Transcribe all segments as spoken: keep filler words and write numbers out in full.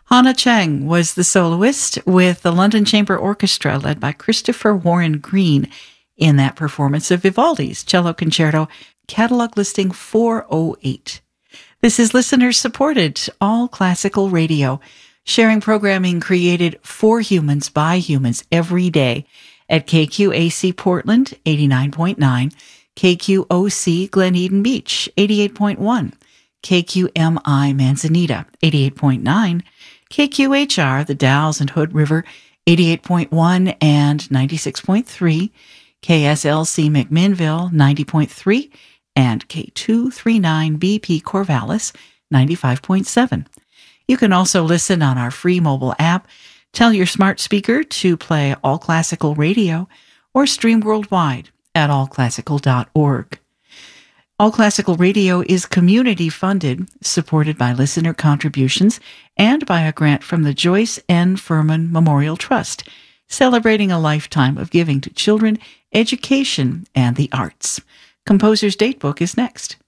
Hannah Chang was the soloist with the London Chamber Orchestra led by Christopher Warren Green in that performance of Vivaldi's Cello Concerto, catalog listing four oh eight. This is listener-supported All Classical Radio, sharing programming created for humans by humans every day at K Q A C Portland, eighty-nine point nine, K Q O C Glen Eden Beach, eighty-eight point one, K Q M I Manzanita, eighty-eight point nine, K Q H R, the Dalles and Hood River, eighty-eight point one and ninety-six point three, K S L C McMinnville, ninety point three, and K two thirty-nine B P Corvallis, ninety-five point seven. You can also listen on our free mobile app, tell your smart speaker to play All Classical Radio, or stream worldwide at all classical dot org. All Classical Radio is community-funded, supported by listener contributions, and by a grant from the Joyce N. Furman Memorial Trust, celebrating a lifetime of giving to children, education, and the arts. Composer's Datebook is next.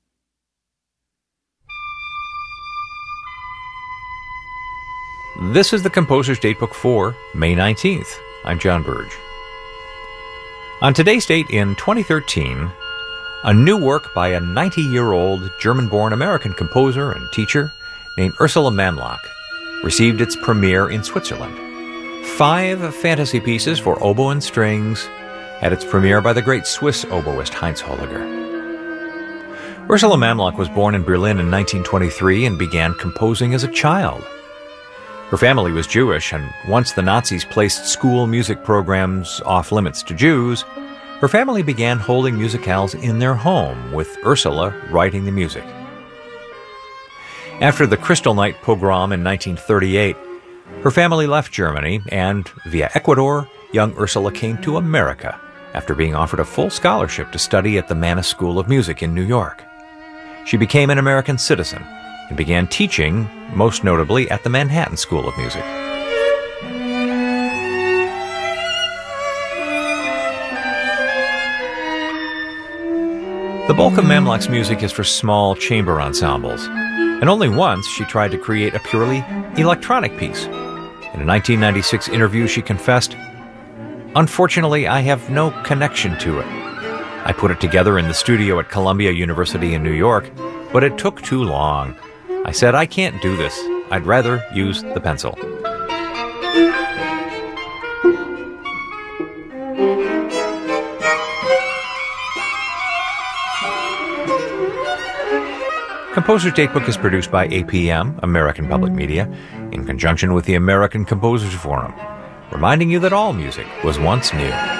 This is the Composer's Datebook for May nineteenth. I'm John Burge. On today's date in twenty thirteen, a new work by a ninety-year-old German-born American composer and teacher named Ursula Mamlock received its premiere in Switzerland. Five fantasy pieces for oboe and strings had its premiere by the great Swiss oboist Heinz Holliger. Ursula Mamlock was born in Berlin in nineteen twenty-three and began composing as a child. Her family was Jewish, and once the Nazis placed school music programs off limits to Jews, her family began holding musicales in their home, with Ursula writing the music. After the Kristallnacht pogrom in nineteen thirty-eight, her family left Germany, and via Ecuador, young Ursula came to America after being offered a full scholarship to study at the Mannes School of Music in New York. She became an American citizen and began teaching, most notably at the Manhattan School of Music. The bulk of Mamlock's music is for small chamber ensembles, and only once she tried to create a purely electronic piece. In a nineteen ninety-six interview, she confessed, "Unfortunately, I have no connection to it. I put it together in the studio at Columbia University in New York, but it took too long. I said, I can't do this. I'd rather use the pencil." Composer's Datebook is produced by A P M, American Public Media, in conjunction with the American Composers Forum, reminding you that all music was once new.